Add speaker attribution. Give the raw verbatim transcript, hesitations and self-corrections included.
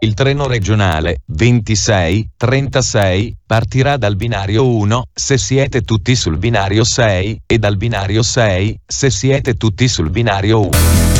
Speaker 1: Il treno regionale ventisei trentasei partirà dal binario uno se siete tutti sul binario sei e dal binario sei se siete tutti sul binario uno.